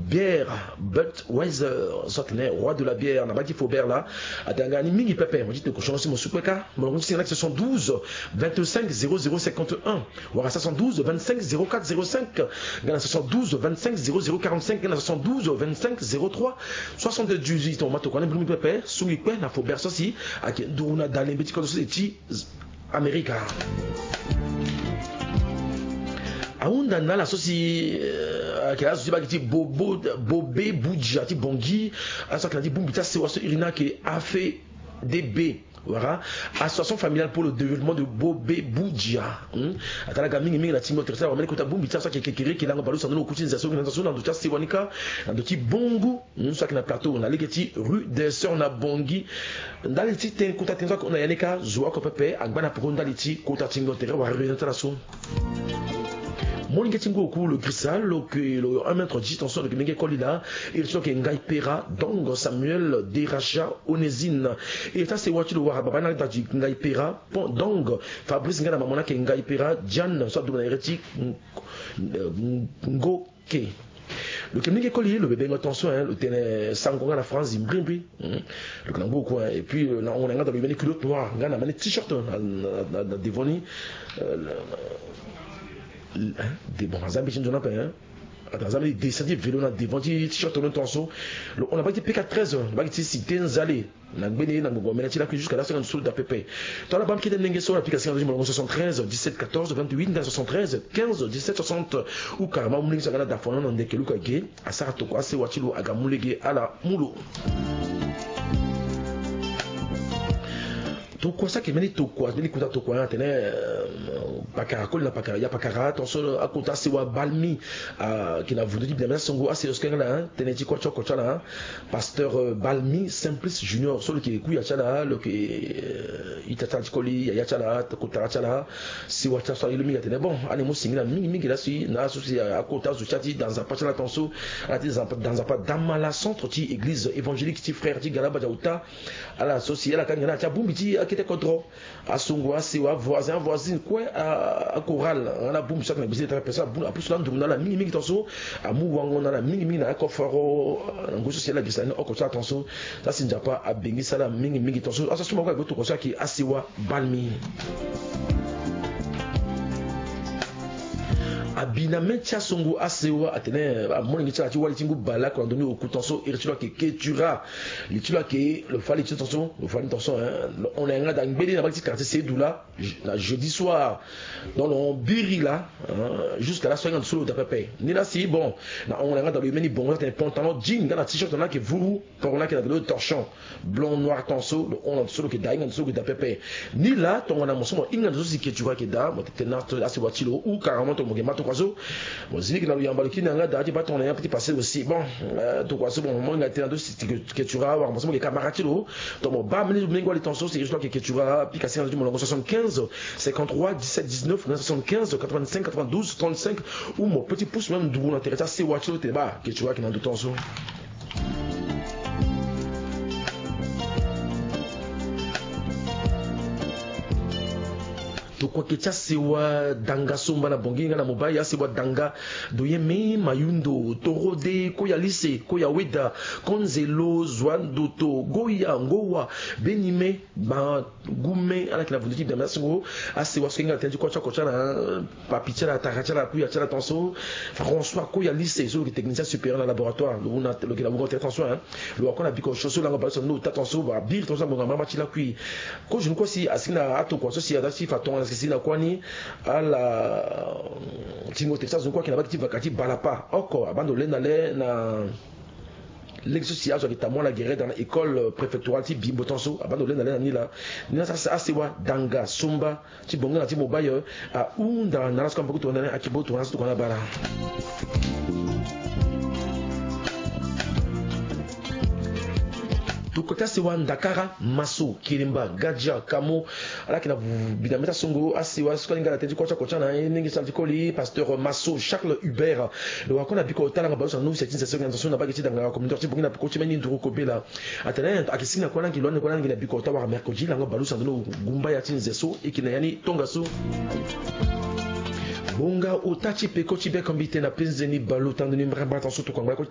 bière Budweiser, soit roi de la bière, n'a pas dit Faubert là, a gagné mingi pépé, moi dit que je suis mon soupeka, mon nom c'est 72 25 00 51, ou à 72 25 04 05, gana 72 25 00 45, gana 72 25 03 78, on m'a tout connaît mingi pépé, sougi quoi, na Faubert aussi, à qui on a dans les petits côtés Amérique. Aunda na la soci qui a soci bagiti bobé boudja ti bongi asa qui dit bumbita c'est waso irina qui a fait DB voilà association familiale pour le développement de bobé boudja atala gamingi mingi na timo teresa wameli kota bumbita ça qui kekere qui langa balu sandolo kutisation na sona ndo tasi wanika ndo ti bongo ça qui na plateau na legeti rue des Sœurs na bongi ndali ti ten kota tenza ko na yanika zoa ko pepe agbana pour ndali ti kota tingo terre wa réinstallation mon ingetingo ku le grisal le 1m10 tension de Menge Kolila il sont que Ngai Pera donc Samuel Deracha Onésine et ça c'est watch le warabana da Ngai Pera donc Fabrice Ngana mamona que Ngai Pera Jan soit de l'hérétique Ngoke le Menge Kolila le bébé attention le tenait sangonga la France imbrimbi le clambeau quoi et puis on a dans le culotte noir ngana mané t-shirt na devoni des bons amis je ne sais pas hein des descendus vélo na devant t-shirt on tension on a pas été P413 on a été cité Nzalé na gbene na ngogo mena tila jusqu'à la 50 sous d'APP dans la banque qui est sur l'application de 73 17 14 28 73 15 17 60 ou carrément mlingi ça da fona na ndeke luka ge asara to kwa se wachilo agamulege ala mulo to quoi ça qui mène to quoi meni kuta to quoi tene pakara kol na pakara ya pakara attention akota se wa balmi qui n'a voulu dire bien songo assez oscar là tene ti kocho kocho là pasteur balmi simplice junior solo qui ku ya chala le qui itata tikoli ya chala kota chala si wa cha so ilumi tene bon ani mo singina mingi là si na associé akota zu chati dans un patch là attention dans un pas damala centre ti église évangélique ti frère ti galaba jauta à la associé la kangana cha bumbiti qui était contre à Songwa c'est wa voisine quoi à choral on a boum chaque négocié très personne à plus là dans la mingi tension à mouwang on a la mingi na kofaro ngo social la gisana au côté attention ça c'est déjà pas à bengi ça la mingi tension ça c'est moi quoi to ça qui asiwa balmi abina metia songo asewa atene amoni ngicha ti wali tingu bala ko ndoni okutanso irtula ke ketura litula ke le fali tension le fali tension on a nga dans gbeli na bakti quartier Sedoula jeudi soir dans le biri là jusqu'à la soirée solo d'APP ni là si bon on a nga dans le meni bon un pantalon jean dans la t-shirt on a que vous pour on a que le torchon blanc noir tenso on a solo que dainga solo d'APP ni là ton on a monso inga zosi que tu vois que da mo tenant assez watilo ou carrément ton mogemat kwazo bon zini na luyambalo kina nga dati ba ton un petit passé aussi bon to kwazo bon mo ngati ndo que tu vas avoir mo camarade lo to mo ba meni mengo les tensions c'est juste que tu vas picasse du molongo 75 53 17 19 75 85 92 35 ou mon petit pouce même d'où l'intérêt c'est watch te ba que tu vois qui n'a de tension to kwa kecha sewa danga somba na bonginga na mobaya sewa danga doyeme mayundo torode koya lise koya weda konzelo zwando to goya ngowa benime ba gume ala kila vundi de masingo asewa skenga tendu kocha kocha na papicha la taracha la kuya chala tenso François koya lise so le technicien supérieur dans laboratoire le laboratoire attention le wakona biko choso la ngaba so no attention ba bir tonza bonga mama chila kui ko je ne quoi si asina ato ko so si adasi faton sina kwani ala Timothée ça je crois qu'il n'a pas dit vakati balapa encore abando lena na l'exociage avec tamon la guerre dans l'école préfectorale ti bimbo tanso abando lena ni là ni ça c'est asewa danga somba ti bonga ti mobaye a unda na rasko mbuku to na akibo to na to na bara tukota sewa ndakara maso kirimba gadja kamo ala kina bidameta songo asiwa skolinga la tedi kocha kocha na ningi saltikoli pasteur maso Charles Hubert le wakona biko tala ngaba so no c'est une organisation na bageti dans la communauté bongina biko chimeni nduru kobela atana akisina kwana kilone kwana ngila biko tawa mercredi la ngaba lusa ndo gumba ya tinzeso ikina yani tonga so bonga utachi peko chibe kombite na penzeni balu tandoni mramba tanso to kwangwa